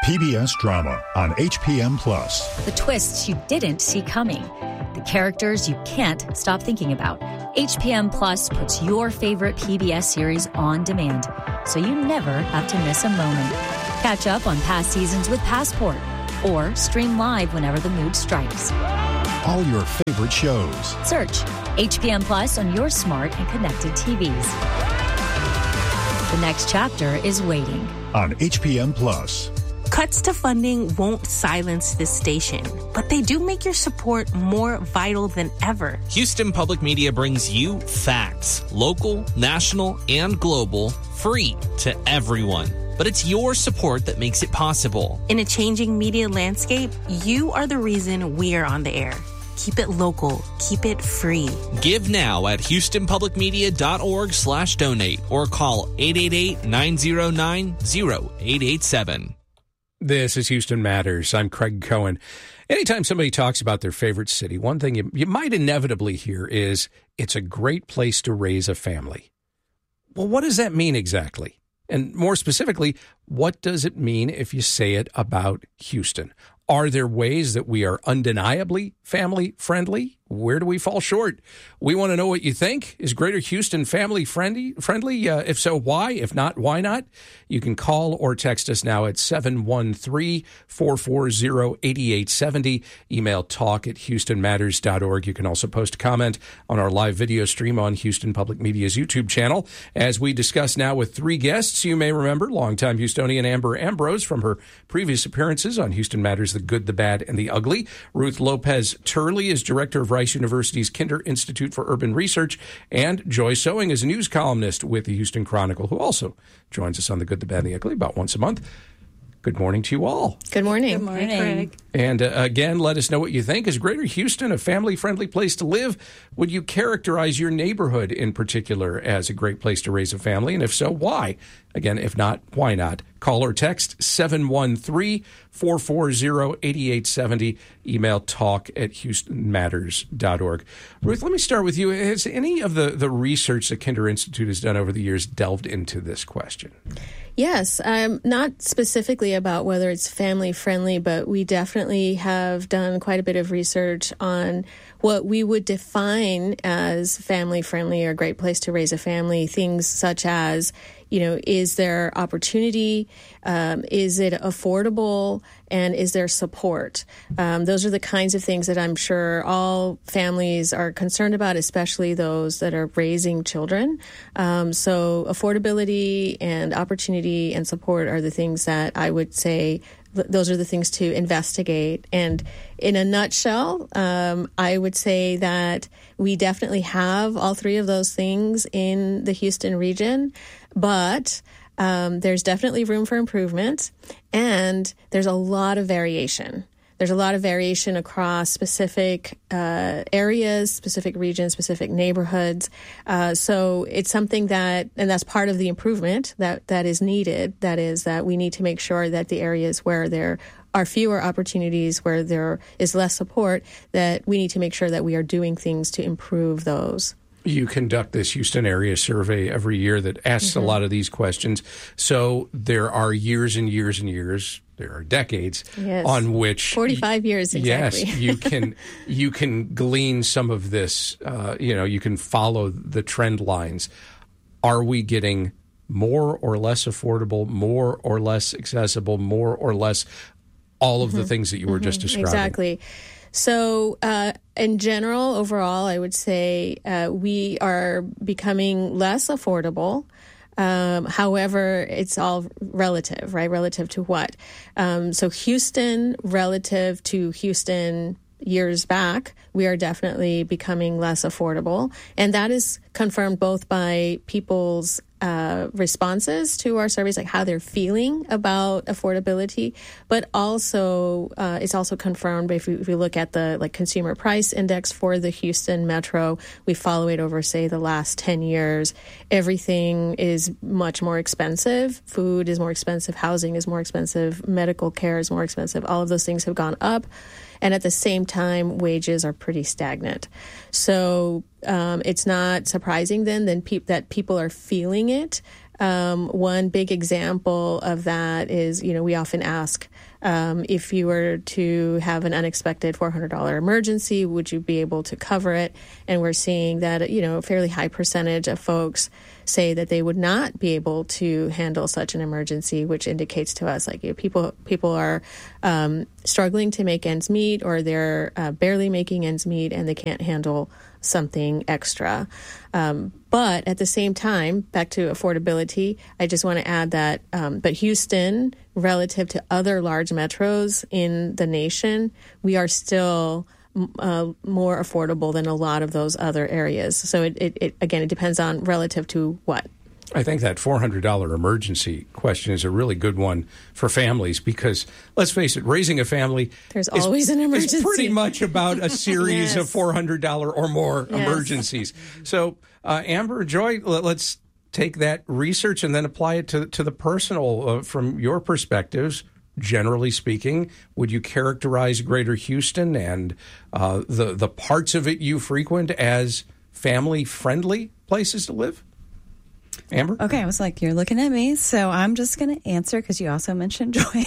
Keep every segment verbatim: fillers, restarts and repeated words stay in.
P B S drama on H P M Plus. The twists you didn't see coming. The characters you can't stop thinking about. H P M Plus puts your favorite P B S series on demand, so you never have to miss a moment. Catch up on past seasons with Passport, or stream live whenever the mood strikes. All your favorite shows. Search H P M Plus on your smart and connected T Vs. The next chapter is waiting. On H P M Plus. Cuts to funding won't silence this station, but they do make your support more vital than ever. Houston Public Media brings you facts, local, national, and global, free to everyone. But it's your support that makes it possible. In a changing media landscape, you are the reason we are on the air. Keep it local. Keep it free. Give now at houstonpublicmedia.org slash donate or call eight eight eight, nine oh nine, oh eight eight seven. This is Houston Matters. I'm Craig Cohen. Anytime somebody talks about their favorite city, one thing you, you might inevitably hear is it's a great place to raise a family. Well, what does that mean exactly? And more specifically, what does it mean if you say it about Houston? Are there ways that we are undeniably family friendly? Where do we fall short? We want to know what you think. Is Greater Houston family friendly? Friendly? Uh, if so, why? If not, why not? You can call or text us now at seven one three, four four zero, eight eight seven zero. Email talk at houston matters dot org. You can also post a comment on our live video stream on Houston Public Media's YouTube channel. As we discuss now with three guests, you may remember longtime Houstonian Amber Ambrose from her previous appearances on Houston Matters, The Good, the Bad, and the Ugly. Ruth Lopez Turley is director of Rice University's Kinder Institute for Urban Research, and Joy Sewing is a news columnist with the Houston Chronicle, who also joins us on The Good, the Bad, and the Ugly about once a month. Good morning to you all. Good morning. Good morning, Craig. And uh, again, let us know what you think. Is Greater Houston a family-friendly place to live? Would you characterize your neighborhood in particular as a great place to raise a family? And if so, why? Again, if not, why not? Call or text seven one three, four four zero, eight eight seven zero. Email talk at houston matters dot org. Ruth, let me start with you. Has any of the, the research the Kinder Institute has done over the years delved into this question? Yes, um, not specifically about whether it's family friendly, but we definitely have done quite a bit of research on what we would define as family friendly or a great place to raise a family. Things such as, you know, is there opportunity? Um, is it affordable? And is there support? Um, those are the kinds of things that I'm sure all families are concerned about, especially those that are raising children. Um, so affordability and opportunity and support are the things that I would say th- those are the things to investigate. And in a nutshell, um, I would say that we definitely have all three of those things in the Houston region, but Um, there's definitely room for improvement, and there's a lot of variation. There's a lot of variation across specific uh, areas, specific regions, specific neighborhoods. Uh, so it's something that, and that's part of the improvement that, that is needed. That is that we need to make sure that the areas where there are fewer opportunities, where there is less support, that we need to make sure that we are doing things to improve those. You conduct this Houston area survey every year that asks mm-hmm. a lot of these questions. So there are years and years and years, there are decades yes. on which forty-five years exactly. Yes, you can you can glean some of this. Uh, you know, you can follow the trend lines. Are we getting more or less affordable, more or less accessible, more or less all of mm-hmm. the things that you were mm-hmm. just describing? Exactly. So uh, in general, overall, I would say uh, we are becoming less affordable. Um, however, it's all relative, right? Relative to what? Um, so Houston, relative to Houston years back, we are definitely becoming less affordable. And that is confirmed both by people's uh, responses to our surveys, like how they're feeling about affordability, but also uh, it's also confirmed if we, if we look at the like consumer price index for the Houston metro. We follow it over, say, the last ten years. Everything is much more expensive. Food is more expensive. Housing is more expensive. Medical care is more expensive. All of those things have gone up. And at the same time, wages are pretty stagnant. So um, it's not surprising then, then pe- that people are feeling it Um, one big example of that is, you know, we often ask, um, if you were to have an unexpected four hundred dollars emergency, would you be able to cover it? And we're seeing that, you know, a fairly high percentage of folks say that they would not be able to handle such an emergency, which indicates to us like you know, people people are um, struggling to make ends meet, or they're uh, barely making ends meet, and they can't handle something extra. Um, but at the same time, back to affordability, I just want to add that, um, but Houston, relative to other large metros in the nation, we are still uh, more affordable than a lot of those other areas. So it, it, it again, it depends on relative to what. I think that four hundred dollars emergency question is a really good one for families because, let's face it, raising a family There's is, always an emergency. is pretty much about a series yes. of four hundred dollars or more yes. emergencies. So, uh, Amber, Joy, let's take that research and then apply it to, to the personal. Uh, from your perspectives, generally speaking, would you characterize Greater Houston and uh, the, the parts of it you frequent as family-friendly places to live? Amber? Okay, I was like, you're looking at me, so I'm just going to answer because you also mentioned Joy.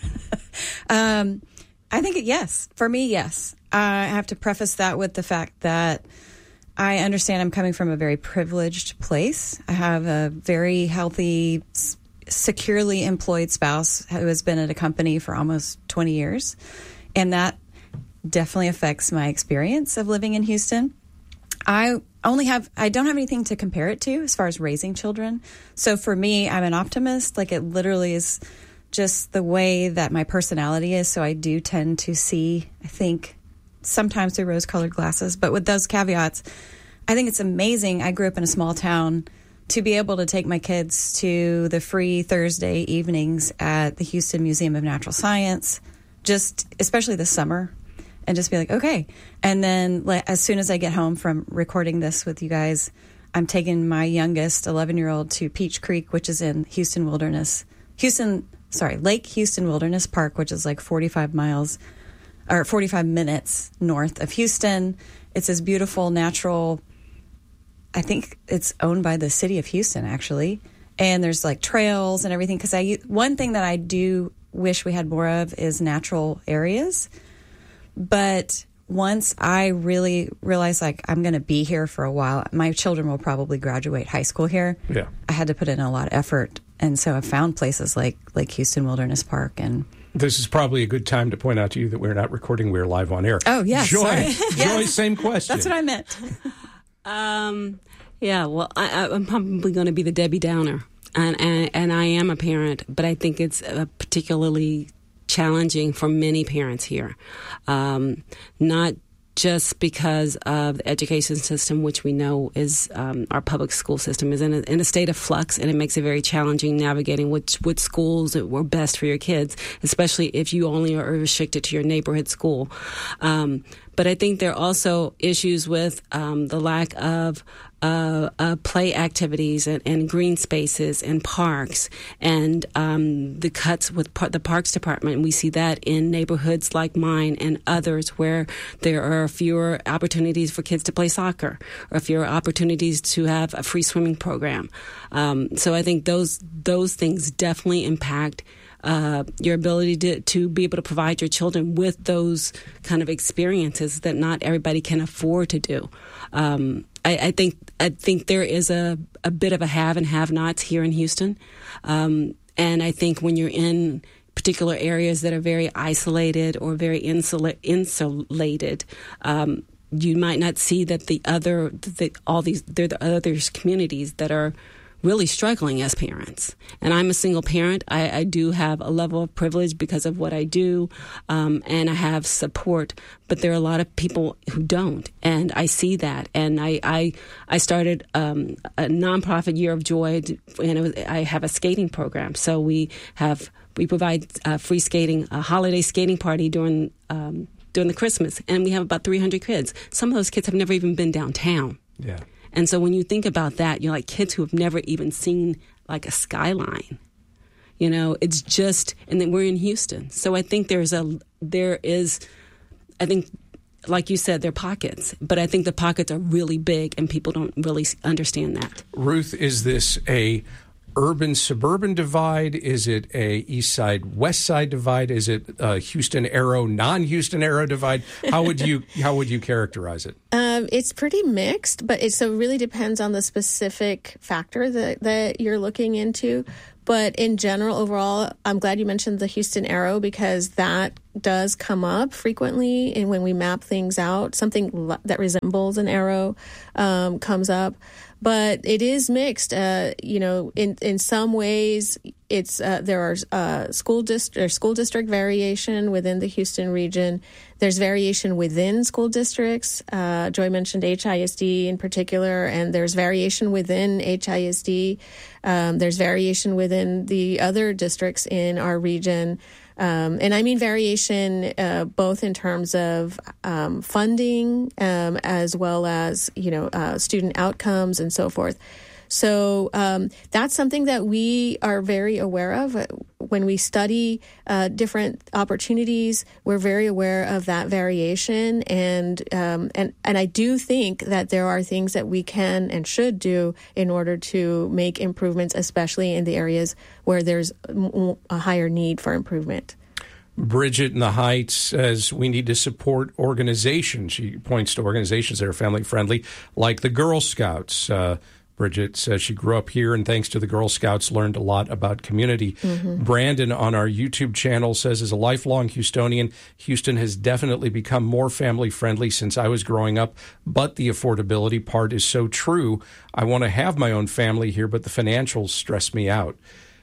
um, I think, yes. For me, yes. I have to preface that with the fact that I understand I'm coming from a very privileged place. I have a very healthy, securely employed spouse who has been at a company for almost twenty years, and that definitely affects my experience of living in Houston. I only have, I don't have anything to compare it to as far as raising children. So for me, I'm an optimist. Like it literally is just the way that my personality is. So I do tend to see, I think, sometimes through rose-colored glasses. But with those caveats, I think it's amazing. I grew up in a small town to be able to take my kids to the free Thursday evenings at the Houston Museum of Natural Science, just especially this summer. And just be like, okay. And then like, as soon as I get home from recording this with you guys, I'm taking my youngest eleven-year-old to Peach Creek, which is in Houston Wilderness. Houston, sorry, Lake Houston Wilderness Park, which is like forty-five miles or forty-five minutes north of Houston. It's this beautiful natural, I think it's owned by the city of Houston, actually. And there's like trails and everything. Because I one thing that I do wish we had more of is natural areas. But once I really realized, like, I'm going to be here for a while, my children will probably graduate high school here. Yeah. I had to put in a lot of effort. And so I found places like, like Houston Wilderness Park. And this is probably a good time to point out to you that we're not recording. We're live on air. Oh, yes. Joy, sorry. Joy, yes. Same question. That's what I meant. um, yeah, well, I, I'm probably going to be the Debbie Downer. And, and, and I am a parent, but I think it's a particularly challenging for many parents here, um, not just because of the education system, which we know is um, our public school system is in a, in a state of flux, and it makes it very challenging navigating which, which schools were best for your kids, especially if you only are restricted to your neighborhood school. Um, but I think there are also issues with um, the lack of Uh, uh, play activities and, and green spaces and parks and um, the cuts with par- the Parks Department. We see that in neighborhoods like mine and others where there are fewer opportunities for kids to play soccer or fewer opportunities to have a free swimming program. Um, so I think those those things definitely impact Uh, your ability to, to be able to provide your children with those kind of experiences that not everybody can afford to do. Um, I, I think I think there is a, a bit of a have and have-nots here in Houston. Um, and I think when you're in particular areas that are very isolated or very insula- insulated, um, you might not see that the other, the, all these, there are the other communities that are really struggling as parents. And I'm a single parent. I, I do have a level of privilege because of what I do, um, and I have support. But there are a lot of people who don't, and I see that. And I I, I started um, a nonprofit Year of Joy, and it was, I have a skating program. So we have we provide uh, free skating, a holiday skating party during um, during the Christmas, and we have about three hundred kids. Some of those kids have never even been downtown. Yeah. And so when you think about that, you're like kids who have never even seen like a skyline. You know, it's just, and then we're in Houston. So I think there's a, there is, I think, like you said, there are pockets, but I think the pockets are really big and people don't really understand that. Ruth, is this a urban-suburban divide? Is it a east side-west side divide? Is it a Houston Aero, non-Houston Aero divide? How would you how would you characterize it? Um, it's pretty mixed, but it so really depends on the specific factor that, that you're looking into. But in general, overall, I'm glad you mentioned the Houston Aero because that does come up frequently. And when we map things out, something that resembles an arrow um, comes up. But it is mixed. Uh, you know, in, in some ways, it's uh, there are uh, school district or school district variation within the Houston region. There's variation within school districts. Uh, Joy mentioned H I S D in particular, and there's variation within H I S D. Um, there's variation within the other districts in our region. Um, and I mean variation uh, both in terms of um, funding um, as well as, you know, uh, student outcomes and so forth. So um, that's something that we are very aware of. When we study uh, different opportunities, we're very aware of that variation. And, um, and, and I do think that there are things that we can and should do in order to make improvements, especially in the areas where there's a higher need for improvement. Bridget in the Heights says we need to support organizations. She points to organizations that are family-friendly, like the Girl Scouts. Uh, Bridget says she grew up here and thanks to the Girl Scouts learned a lot about community. Mm-hmm. Brandon on our YouTube channel says, as a lifelong Houstonian, Houston has definitely become more family-friendly since I was growing up, but the affordability part is so true. I want to have my own family here, but the financials stress me out.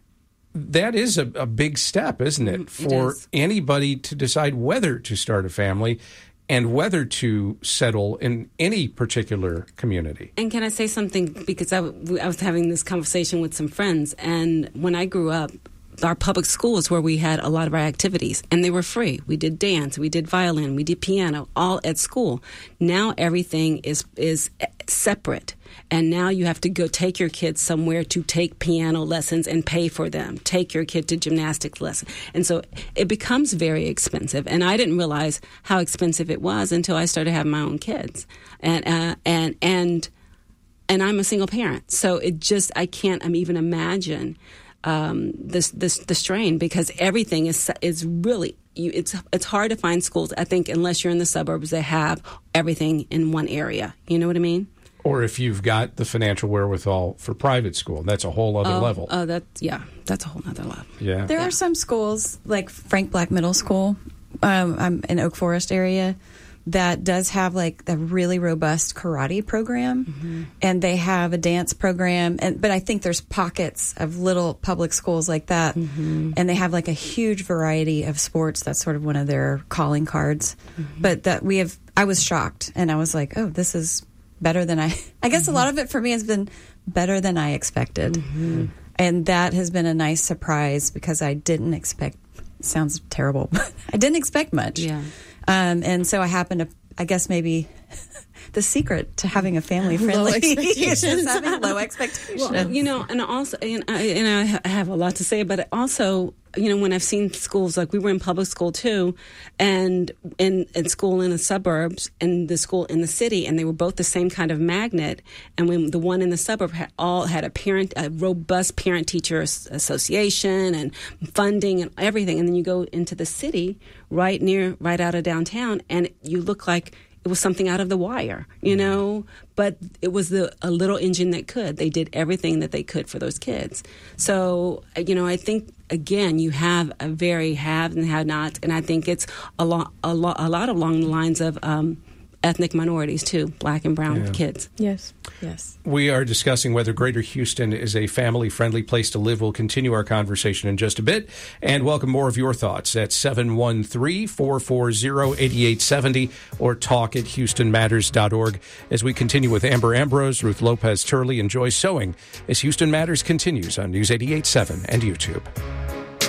That is a, a big step, isn't it, for it anybody to decide whether to start a family and whether to settle in any particular community. And can I say something? Because I, I was having this conversation with some friends, and when I grew up, our public schools where we had a lot of our activities, and they were free. We did dance, we did violin, we did piano, all at school. Now everything is is separate. And now you have to go take your kids somewhere to take piano lessons and pay for them. Take your kid to gymnastics lessons. And so it becomes very expensive. And I didn't realize how expensive it was until I started having my own kids. And uh, and and and I'm a single parent. So it just, I can't even imagine um, this this the strain, because everything is is really, you, it's it's hard to find schools, I think, unless you're in the suburbs that have everything in one area. You know what I mean? Or if you've got the financial wherewithal for private school, that's a whole other oh, level. Oh, that's, yeah, that's a whole other level. Yeah. There yeah. are some schools, like Frank Black Middle School, um, I'm in Oak Forest area, that does have like a really robust karate program, mm-hmm. and they have a dance program. And but I think there's pockets of little public schools like that, mm-hmm. and they have like a huge variety of sports. That's sort of one of their calling cards. Mm-hmm. But that we have, I was shocked, and I was like, oh, this is better than I, I guess mm-hmm. a lot of it for me has been better than I expected. Mm-hmm. And that has been a nice surprise because I didn't expect, it sounds terrible, but I didn't expect much. Yeah. Um, and so I happened to, I guess maybe the secret to having a family friendly is having low expectations. Well, you know, and also, and I, and I have a lot to say, but also, you know, when I've seen schools, like we were in public school too, and in, in school in the suburbs and the school in the city, and they were both the same kind of magnet. And when the one in the suburb had all had a parent, a robust parent-teacher association and funding and everything, and then you go into the city right near, right out of downtown, and you look like it was something out of The Wire, you know, but it was the a little engine that could. They did everything that they could for those kids. So, you know, I think, again, you have a very have and have not, and I think it's a lot, a lot, a lot along the lines of um, ethnic minorities too, black and brown yeah. kids. Yes. Yes. We are discussing whether Greater Houston is a family-friendly place to live. We'll continue our conversation in just a bit and welcome more of your thoughts at seven one three, four four zero, eight eight seven zero or talk at houston matters dot org as we continue with Amber Ambrose, Ruth Lopez Turley, and Joy Sewing as Houston Matters continues on News eighty-eight point seven and YouTube.